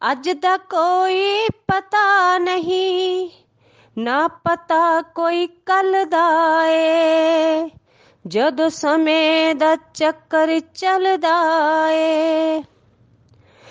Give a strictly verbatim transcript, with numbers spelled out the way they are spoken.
ਅੱਜ ਦਾ ਕੋਈ ਪਤਾ ਨਹੀਂ, ਨਾ ਪਤਾ ਕੋਈ ਕੱਲ ਦਾ ਏ, ਜਦੋਂ ਸਮੇਂ ਦਾ ਚੱਕਰ ਚੱਲਦਾ ਏ।